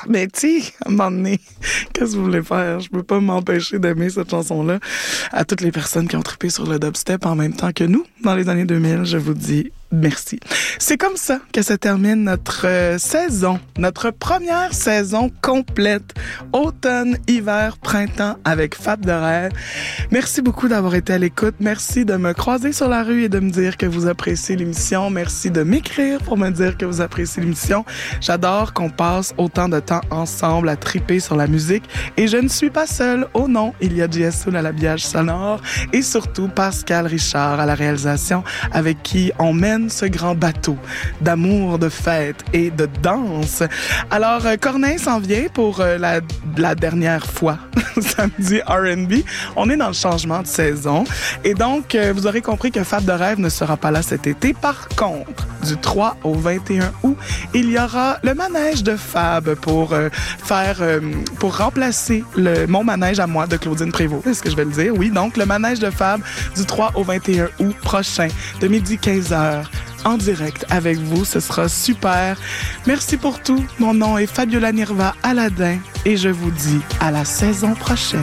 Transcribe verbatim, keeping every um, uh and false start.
Mais tu sais, à un moment donné, qu'est-ce que vous voulez faire? Je peux pas m'empêcher d'aimer cette chanson-là. À toutes les personnes qui ont trippé sur le dubstep en même temps que nous, dans les années deux mille, je vous dis merci. C'est comme ça que se termine notre euh, saison, notre première saison complète, automne, hiver, printemps avec Fab de rêve. Merci beaucoup d'avoir été à l'écoute. Merci de me croiser sur la rue et de me dire que vous appréciez l'émission. Merci de m'écrire pour me dire que vous appréciez l'émission. J'adore qu'on passe autant de temps ensemble à tripper sur la musique. Et je ne suis pas seule. Oh non, il y a J S Soul à l'habillage sonore et surtout Pascal Richard à la réalisation avec qui on mène ce grand bateau d'amour, de fête et de danse. Alors, euh, Corneille s'en vient pour euh, la, la dernière fois, samedi R and B. On est dans le changement de saison. Et donc, euh, vous aurez compris que Fab de rêve ne sera pas là cet été. Par contre, du trois au vingt et un août, il y aura le manège de Fab pour euh, faire, euh, pour remplacer le, mon manège à moi de Claudine Prévost. Est-ce que je vais le dire? Oui, donc le manège de Fab du trois au vingt et un août prochain, de midi quinze heures. En direct avec vous, ce sera super. Merci pour tout. Mon nom est Fabiola Nirva Aladin et je vous dis à la saison prochaine.